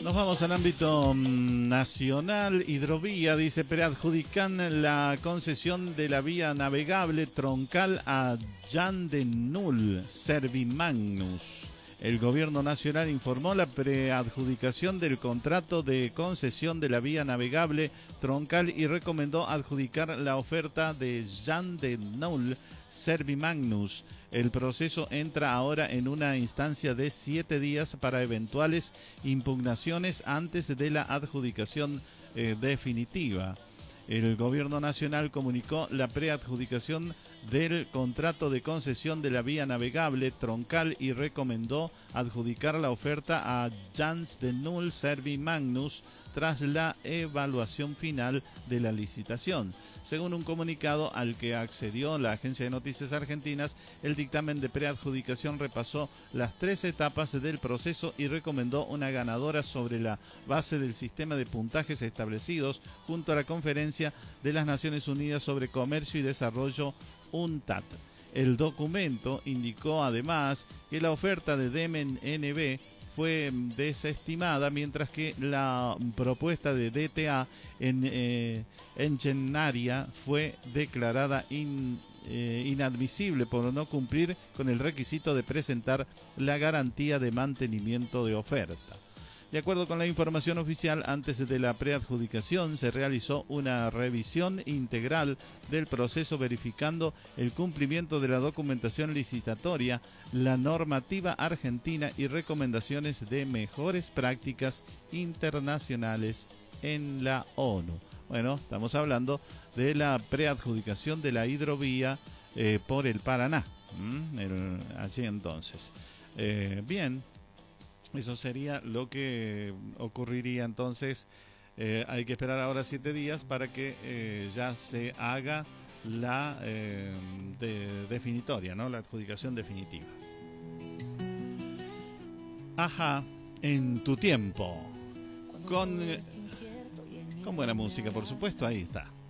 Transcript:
Nos vamos al ámbito nacional. Hidrovía, dice, preadjudican la concesión de la vía navegable troncal a Jan de Nul, Servimagnus. El gobierno nacional informó la preadjudicación del contrato de concesión de la vía navegable troncal y recomendó adjudicar la oferta de Jan de Nul, Servimagnus. El proceso entra ahora en una instancia de 7 días para eventuales impugnaciones antes de la adjudicación definitiva. El gobierno nacional comunicó la preadjudicación del contrato de concesión de la vía navegable troncal y recomendó adjudicar la oferta a Jans de Nul Servimagnus tras la evaluación final de la licitación. Según un comunicado al que accedió la Agencia de Noticias Argentinas, el dictamen de preadjudicación repasó las 3 etapas del proceso y recomendó una ganadora sobre la base del sistema de puntajes establecidos junto a la Conferencia de las Naciones Unidas sobre Comercio y Desarrollo, UNCTAD. El documento indicó además que la oferta de DMNB fue desestimada, mientras que la propuesta de DTA en Engenaria fue declarada inadmisible por no cumplir con el requisito de presentar la garantía de mantenimiento de oferta. De acuerdo con la información oficial, antes de la preadjudicación se realizó una revisión integral del proceso verificando el cumplimiento de la documentación licitatoria, la normativa argentina y recomendaciones de mejores prácticas internacionales en la ONU. Bueno, estamos hablando de la preadjudicación de la hidrovía por el Paraná. Allí entonces. Bien. Eso sería lo que ocurriría entonces. Hay que esperar ahora 7 días para que ya se haga la definitoria, ¿no? La adjudicación definitiva. Ajá, en tu tiempo. Con buena música, por supuesto, ahí está.